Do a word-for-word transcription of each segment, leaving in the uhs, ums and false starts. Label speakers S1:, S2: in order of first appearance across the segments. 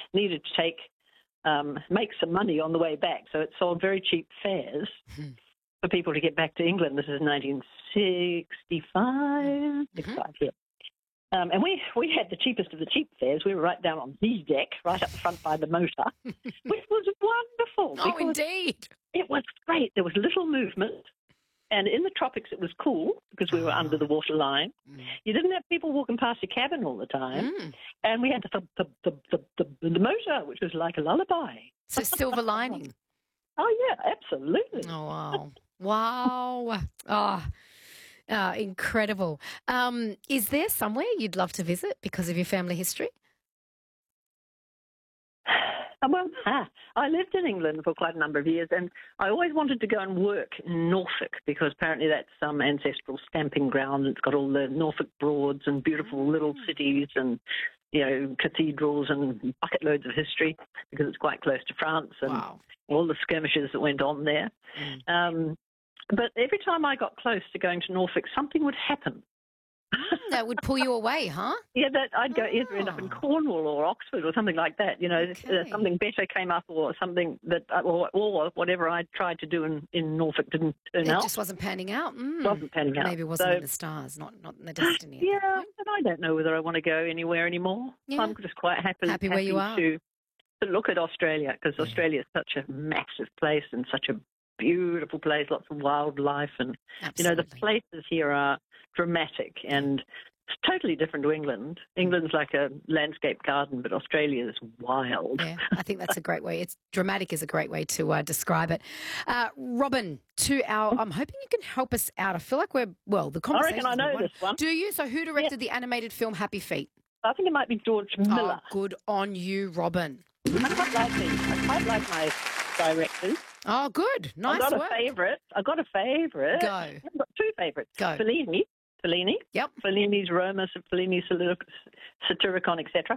S1: needed to take um, make some money on the way back, so it sold very cheap fares for people to get back to England. This is nineteen sixty-five,
S2: Mm-hmm.
S1: sixty-five, yeah. Um, and we, we had the cheapest of the cheap fares. We were right down on the deck, right up front by the motor, which was wonderful.
S2: Oh, indeed.
S1: It was great. There was little movement. And in the tropics, it was cool because we were
S2: Oh.
S1: under the water line.
S2: Mm.
S1: You didn't have people walking past your cabin all the time.
S2: Mm.
S1: And we had the, the, the, the, the, the motor, which was like a lullaby.
S2: So silver lining.
S1: Oh, yeah, absolutely.
S2: Oh, wow. Wow. Oh, oh, incredible. Um, is there somewhere you'd love to visit because of your family history?
S1: Well, ah, I lived in England for quite a number of years, and I always wanted to go and work in Norfolk because apparently that's some ancestral stamping ground. It's got all the Norfolk Broads and beautiful little cities and, you know, cathedrals and bucket loads of history because it's quite close to France and
S2: Wow.
S1: all the skirmishes that went on there.
S2: Mm.
S1: Um, but every time I got close to going to Norfolk, something would happen.
S2: That would pull you away, huh?
S1: Yeah, that I'd go either end up in
S2: Oh.
S1: Cornwall or Oxford or something like that. You know,
S2: Okay.
S1: uh, something better came up, or something that, or, or whatever I tried to do in, in Norfolk didn't turn
S2: It
S1: out.
S2: just wasn't panning out. Mm.
S1: wasn't panning out.
S2: Maybe it wasn't
S1: So-
S2: in the stars, not not in the destiny. at that
S1: Yeah,
S2: point.
S1: and I don't know whether I want to go anywhere anymore.
S2: Yeah.
S1: I'm just quite happy,
S2: Happy where you are.
S1: to, to look at Australia because
S2: Yeah.
S1: Australia is such a massive place and such a beautiful place, lots of wildlife, and you know the
S2: Absolutely.
S1: places here are dramatic and it's totally different to England. England's like a landscape garden, but Australia is wild.
S2: Yeah, I think that's a great way. It's dramatic is a great way to uh, describe it. Uh, Robin, to our, I'm hoping you can help us out. I feel like we're well. The
S1: I
S2: conversation.
S1: reckon I know this one.
S2: Do you? So, who directed the animated film Happy Feet?
S1: I think it might be George Miller.
S2: Oh, good on you, Robin.
S1: I quite like these. I quite like my directors.
S2: Oh, good. Nice
S1: I've got
S2: work.
S1: a favourite. I've got a favourite.
S2: Go.
S1: I've got two favourites.
S2: Go.
S1: Fellini. Fellini.
S2: Yep.
S1: Fellini's Roma, Fellini's Satyricon, et cetera.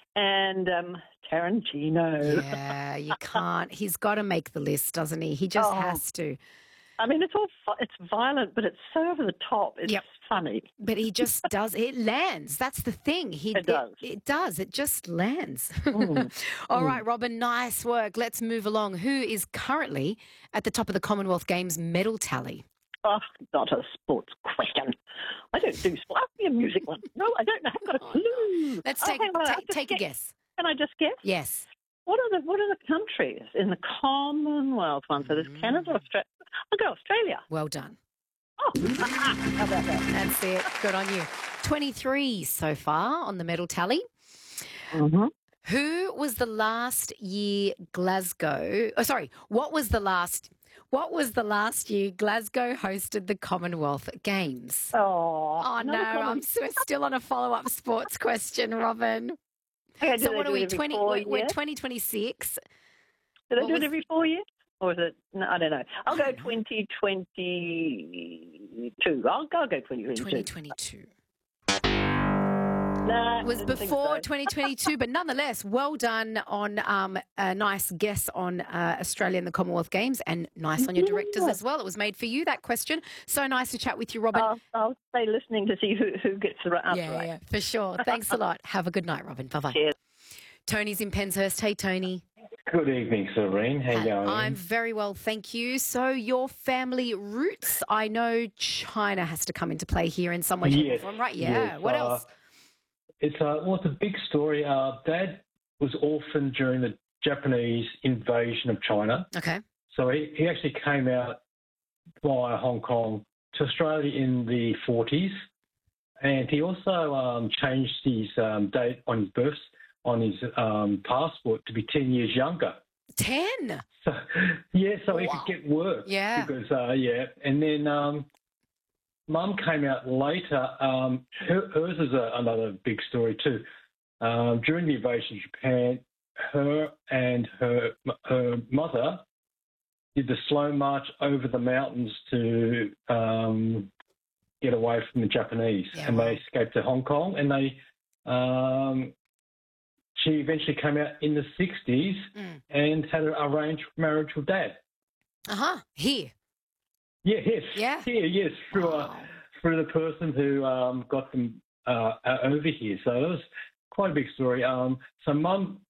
S1: And um, Tarantino.
S2: Yeah, you can't. He's got to make the list, doesn't he? He just
S1: Oh.
S2: has to.
S1: I mean, it's all fu- it's violent, but it's so over the top. It's
S2: Yep.
S1: funny.
S2: But he just does. It lands. That's the thing. He
S1: It does.
S2: It, it does. It just lands.
S1: Mm.
S2: All
S1: Mm.
S2: right, Robin. Nice work. Let's move along. Who is currently at the top of the Commonwealth Games medal tally?
S1: Oh, not a sports question. I don't do sport. Ask me a music one. No, I don't. I haven't got a
S2: Oh, no.
S1: clue.
S2: Let's
S1: Oh,
S2: take
S1: hang on, I'll
S2: take,
S1: just
S2: take a
S1: guess.
S2: guess.
S1: Can I just guess?
S2: Yes.
S1: What are the What are the countries in the Commonwealth one? So there's
S2: Mm.
S1: Canada, Australia. I'll go Australia.
S2: Well done.
S1: Oh, how about that?
S2: That's it. Good on you. twenty-three so far on the medal tally.
S1: Mm-hmm.
S2: Who was the last year Glasgow? Oh, sorry. What was the last? What was the last year Glasgow hosted the Commonwealth Games?
S1: Oh,
S2: Oh no, I'm so, we're still on a follow-up sports question, Robin.
S1: Okay, do
S2: So
S1: they
S2: what
S1: do
S2: are
S1: it
S2: we?
S1: every
S2: Twenty?
S1: four
S2: We're, we're
S1: years?
S2: twenty twenty-six.
S1: Do they
S2: what
S1: do
S2: was-
S1: it every four years? Or is it? No, I don't know. I'll
S2: I
S1: go
S2: don't know.
S1: twenty twenty-two. I'll, I'll go twenty twenty-two.
S2: twenty twenty-two.
S1: Nah,
S2: It was
S1: didn't think
S2: before
S1: so.
S2: twenty twenty-two, but nonetheless, well done on um, a nice guess on uh, Australia and the Commonwealth Games, and nice on your directors
S1: Yeah.
S2: as well. It was made for you, that question. So nice to chat with you, Robin.
S1: I'll, I'll stay listening to see who, who gets the right answer
S2: yeah,
S1: right.
S2: yeah, for sure. Thanks a lot. Have a good night, Robin. Bye-bye.
S1: Cheers.
S2: Tony's in Penshurst. Hey, Tony.
S3: Good evening, Serene. How you
S2: Hi,
S3: going?
S2: I'm very well, thank you. So your family roots, I know China has to come into play here in some way, shape, or
S3: Yes,
S2: form, right? Yeah.
S3: yes,
S2: What
S3: uh,
S2: else?
S3: It's a well, it's a big story. Uh, Dad was orphaned during the Japanese invasion of China,
S2: Okay.
S3: so he, he actually came out via Hong Kong to Australia in the forties, and he also um, changed his um, date on his birth on his um, passport to be ten years younger.
S2: Ten.
S3: So yeah, so he
S2: Wow.
S3: could get work.
S2: Yeah.
S3: Because uh, yeah, and then um, Mum came out later. Um, her, hers is a, another big story too. Um, during the invasion of Japan, her and her her mother did the slow march over the mountains to um, get away from the Japanese,
S2: Yeah,
S3: and
S2: wow.
S3: they escaped to Hong Kong. And they um, she eventually came out in the sixties
S2: Mm.
S3: and had an arranged marriage with Dad.
S2: Uh-huh. Here.
S3: Yeah, yes,
S2: Yeah.
S3: yeah, yes, through
S2: Wow.
S3: uh, through the person who um, got them uh, uh, over here. So it was quite a big story. Um, so Mum